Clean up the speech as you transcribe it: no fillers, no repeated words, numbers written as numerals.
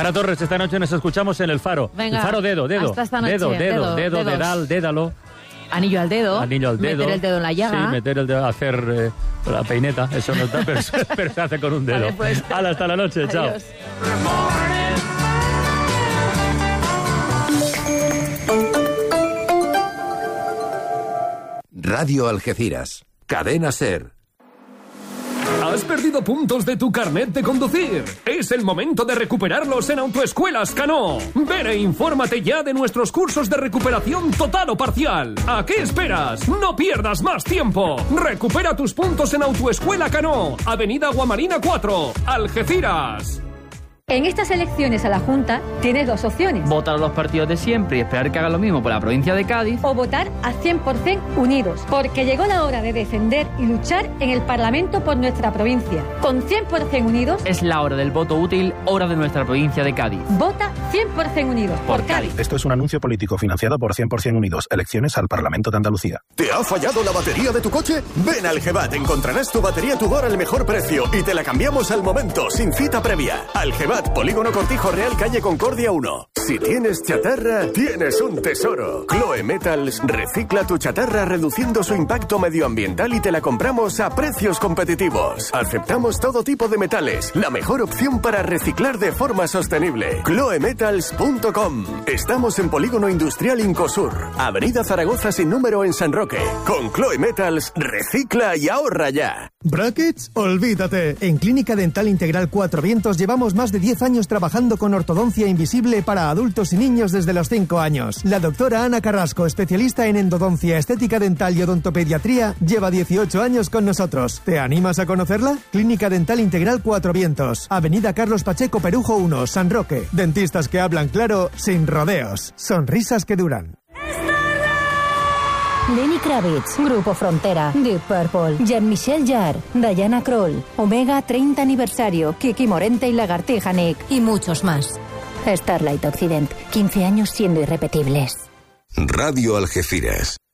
Ana Torres, esta noche nos escuchamos en El Faro. Venga, El Faro, dedo. hasta esta noche. Dedo, dedal, dédalo. Anillo al dedo. Meter el dedo en la llaga. Sí, meter el dedo, hacer la peineta. Eso no está, pero se hace con un dedo. Vale, pues. Hala, hasta la noche. Chao. Adiós. Radio Algeciras. Cadena SER. ¿Has perdido puntos de tu carnet de conducir? Es el momento de recuperarlos en Autoescuelas Cano. Ven e infórmate ya de nuestros cursos de recuperación total o parcial. ¿A qué esperas? No pierdas más tiempo. Recupera tus puntos en Autoescuela Cano, Avenida Guamarina 4, Algeciras. En estas elecciones a la Junta tienes dos opciones. Votar a los partidos de siempre y esperar que hagan lo mismo por la provincia de Cádiz. O votar a 100% unidos, porque llegó la hora de defender y luchar en el Parlamento por nuestra provincia. Con 100% unidos... Es la hora del voto útil, hora de nuestra provincia de Cádiz. Vota 100% unidos por Cádiz. Esto es un anuncio político financiado por 100% Unidos. Elecciones al Parlamento de Andalucía. ¿Te ha fallado la batería de tu coche? Ven al GEBAT, encontrarás tu batería Tudor al mejor precio y te la cambiamos al momento, sin cita previa. Al GEBAT, Polígono Cortijo Real, calle Concordia 1. Si tienes chatarra, tienes un tesoro. Chloe Metals recicla tu chatarra reduciendo su impacto medioambiental y te la compramos a precios competitivos. Aceptamos todo tipo de metales, la mejor opción para reciclar de forma sostenible. ChloeMetals.com. Estamos en Polígono Industrial Incosur, Avenida Zaragoza sin número en San Roque. Con Chloe Metals, recicla y ahorra ya. ¿Brackets? Olvídate. En Clínica Dental Integral Cuatro Vientos llevamos más de 10 años trabajando con ortodoncia invisible para adultos y niños desde los 5 años. La doctora Ana Carrasco, especialista en endodoncia, estética dental y odontopediatría, lleva 18 años con nosotros. ¿Te animas a conocerla? Clínica Dental Integral Cuatro Vientos, Avenida Carlos Pacheco Perujo 1, San Roque. Dentistas que hablan claro, sin rodeos. Sonrisas que duran. Lenny Kravitz, Grupo Frontera, Deep Purple, Jean-Michel Jarre, Diana Krall, Omega 30 aniversario, Kiki Morente y Lagartija Nick y muchos más. Starlight Occident, 15 años siendo irrepetibles. Radio Algeciras.